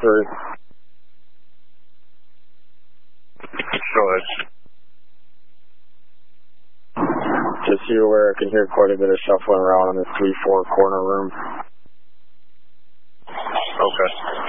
through. Go ahead. Just so you're aware, I can hear quite a bit of shuffling around in this 3-4 corner room. Okay.